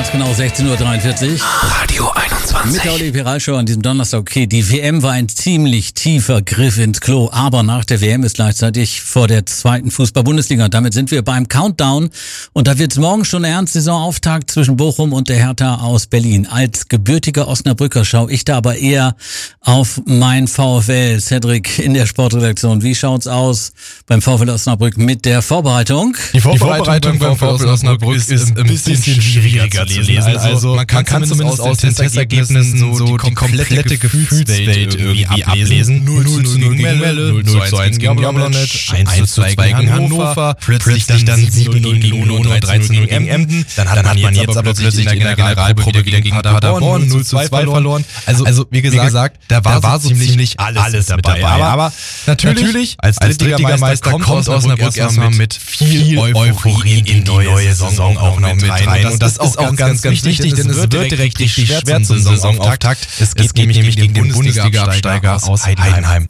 Ganz genau 16.43 Uhr. Radio 21. Mit der Oli Piral Show an diesem Donnerstag. Okay, die WM war ein ziemlich tiefer Griff ins Klo, aber nach der WM ist gleichzeitig vor der zweiten Fußball-Bundesliga. Und damit sind wir beim Countdown. Und da wird's morgen schon ernst. Saisonauftakt zwischen Bochum und der Hertha aus Berlin. Als gebürtiger Osnabrücker schaue ich da aber eher auf mein VfL. Cedric in der Sportredaktion. Wie schaut's aus beim VfL Osnabrück mit der Vorbereitung? Die Vorbereitung beim VfL Osnabrück ist ein bisschen schwieriger zu lesen. Also man kann zumindest aus den Testergebnissen so die komplette Gefühlswelt irgendwie ablesen. 0:0 gegen Melle, 0:1 gegen Jablonec, 1:2 gegen Hannover, plötzlich dann 7:0 gegen Lohno, 13:0 gegen Emden. Dann hat man jetzt aber plötzlich in der Generalprobe wieder gegen Paderborn 0:2 verloren. Also wie gesagt, da war so ziemlich alles dabei. Aber natürlich, als Drittligameister kommt Osnabrück erstmal mit viel Euphorie in die neue Saison auch noch mit rein. Und das ist auch ganz wichtig, denn es wird direkt richtig schwer zum Saisonauftakt. Es geht nämlich gegen den Bundesliga-Absteiger aus Heidenheim.